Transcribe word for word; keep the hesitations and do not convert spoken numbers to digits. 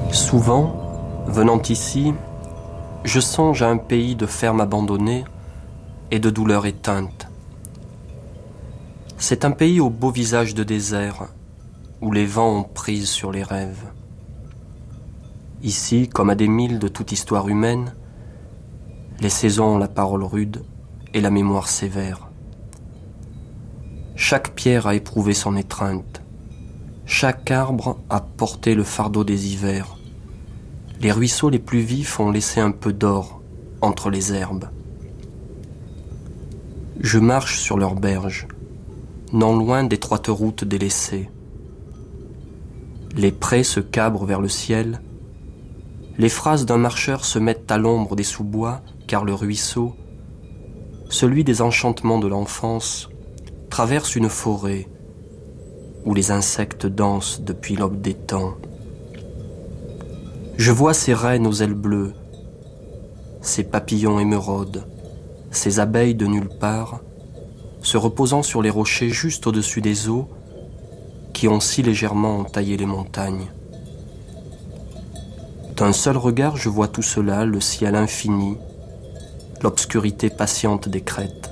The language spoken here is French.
Souvent, venant ici, je songe à un pays de fermes abandonnées et de douleurs éteintes. C'est un pays au beau visage de désert, où les vents ont prise sur les rêves. Ici, comme à des milles de toute histoire humaine, les saisons ont la parole rude et la mémoire sévère. Chaque pierre a éprouvé son étreinte. Chaque arbre a porté le fardeau des hivers. Les ruisseaux les plus vifs ont laissé un peu d'or entre les herbes. Je marche sur leurs berges, non loin d'étroites routes délaissées. Les prés se cabrent vers le ciel. Les phrases d'un marcheur se mettent à l'ombre des sous-bois, car le ruisseau, celui des enchantements de l'enfance, traverse une forêt où les insectes dansent depuis l'aube des temps. Je vois ces reines aux ailes bleues, ces papillons émeraudes, ces abeilles de nulle part, se reposant sur les rochers juste au-dessus des eaux qui ont si légèrement entaillé les montagnes. D'un seul regard, je vois tout cela, le ciel infini, l'obscurité patiente des crêtes.